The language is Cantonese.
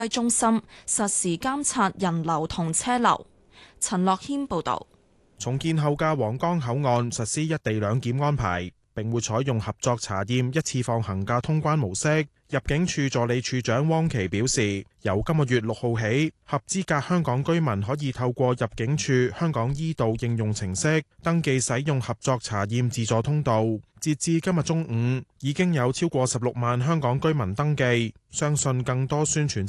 中心實時監察人流同車流。陳樂軒報導。 重建後嘅皇崗口岸實施一地兩檢安排，並會採用合作查驗一次放行嘅通關模式。入境處助理處長汪琪表示，由今個月6號起，合資格香港居民可以透過入境處香港e道應用程式登記使用合作查驗自助通道。截至今日中午，已經有超過16萬香港居民登記，相信更多宣傳